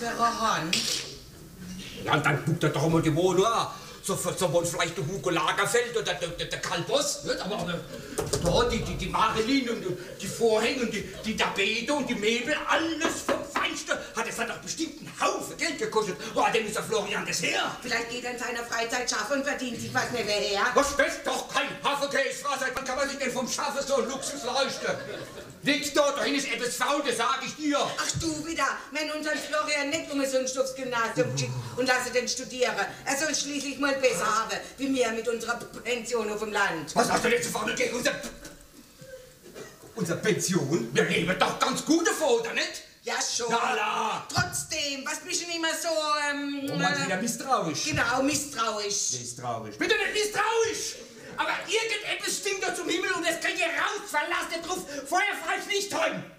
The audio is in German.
wäre Han. Ja, und dann guckt er doch mal die Wohnung an. So wohnt vielleicht der Hugo Lagerfeld oder der Karl Boss, nicht? Aber da die Marilyn und die Vorhänge und die Tapete und die Möbel, alles vom Feinsten. Das hat doch bestimmt einen Haufen Geld gekostet. Wo hat denn dieser Florian das her? Vielleicht geht er in seiner Freizeit schaffen und verdient sich was nicht mehr her. Was, das ist doch kein Hafenkäse. Wann kann man sich denn vom Schaffen so einen Luxus leisten? Victor, dahin ist etwas faul, das sag ich dir. Ach du wieder, wenn unseren Florian nicht um so ein Stufsgymnasium schickt und lasse den studieren. Er soll schließlich mal besser haben, wie wir mit unserer Pension auf dem Land. Was hast du denn zu fahren gegen unsere Pension? Wir leben doch ganz gut davon, oder nicht? Ja, schon. Lala. Trotzdem, was bist du denn immer so, mal wieder misstrauisch. Genau, misstrauisch. Misstrauisch. Bitte nicht misstrauisch! Aber irgendetwas stinkt doch zum Himmel und es kriegt ihr raus, verlasst nicht drauf. Feuer falls nicht träumen.